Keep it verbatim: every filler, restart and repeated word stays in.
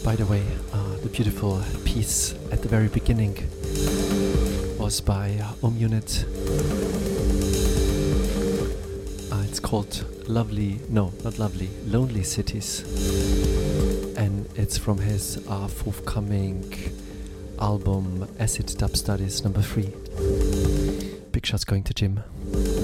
By the way, uh, the beautiful piece at the very beginning was by uh, Om Unit. Uh, it's called Lovely, no, not Lovely, Lonely Cities. And it's from his uh, forthcoming album Acid Dub Studies number three. Big shots going to Jim.